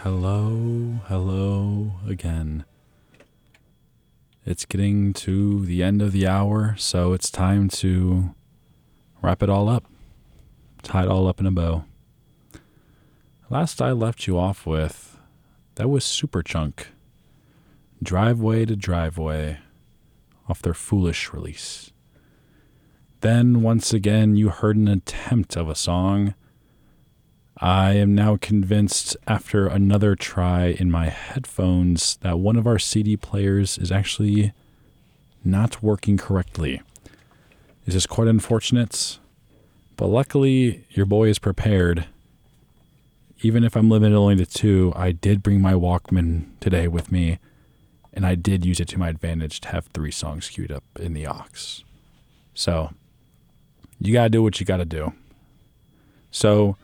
Hello again. It's getting to the end of the hour, so it's time to wrap it all up. Tie it all up in a bow. Last I left you off with, that was Superchunk. Driveway to Driveway, off their Foolish release. Then, once again, you heard an attempt of a song. I am now convinced after another try in my headphones that one of our CD players is actually not working correctly. This is quite unfortunate, but luckily your boy is prepared. Even if I'm limited only to 2, I did bring my Walkman today with me, and I did use it to my advantage to have 3 songs queued up in the aux. So, you gotta do what you gotta do. So,